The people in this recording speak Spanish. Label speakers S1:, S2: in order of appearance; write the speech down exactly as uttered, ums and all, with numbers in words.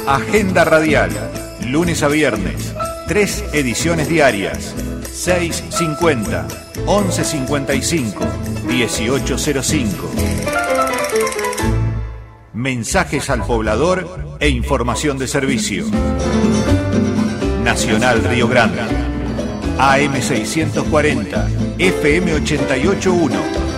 S1: Agenda Radial, lunes a viernes, tres ediciones diarias, seis cincuenta, once cincuenta y cinco, dieciocho cero cinco. Mensajes al poblador e información de servicio. Nacional Río Grande, A M seiscientos cuarenta, F M ochenta y ocho punto uno.